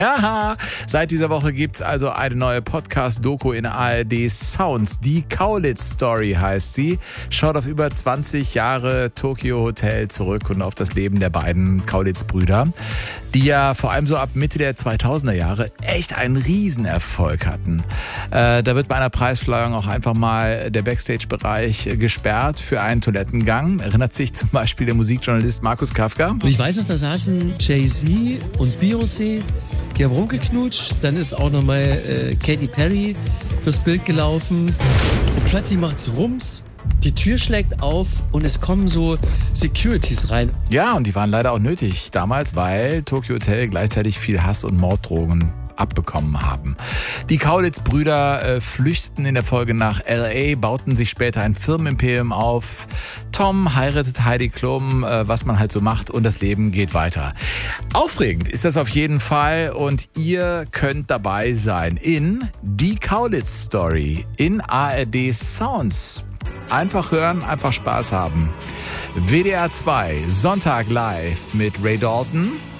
Aha, seit dieser Woche gibt's also eine neue Podcast-Doku in ARD Sounds. Die Kaulitz-Story heißt sie. Schaut auf über 20 Jahre Tokyo Hotel zurück und auf das Leben der beiden Kaulitz-Brüder, die ja vor allem so ab Mitte der 2000er Jahre echt einen Riesenerfolg hatten. Da wird bei einer Preisverleihung auch einfach mal der Backstage-Bereich gesperrt für einen Toilettengang. Erinnert sich zum Beispiel der Musikjournalist Markus Kafka. Und ich weiß noch, da saßen Jay-Z und Beyoncé, die haben rumgeknutscht. Dann ist auch nochmal Katy Perry durchs Bild gelaufen. Und plötzlich macht's Rums. Die Tür schlägt auf und es kommen so Securities rein. Ja, und die waren leider auch nötig damals, weil Tokyo Hotel gleichzeitig viel Hass und Morddrohungen abbekommen haben. Die Kaulitz-Brüder flüchteten in der Folge nach L.A., bauten sich später ein Firmenimperium auf. Tom heiratet Heidi Klum, was man halt so macht, und das Leben geht weiter. Aufregend ist das auf jeden Fall und ihr könnt dabei sein in Die Kaulitz-Story in ARD Sounds. Einfach hören, einfach Spaß haben. WDR 2, Sonntag live mit Ray Dalton.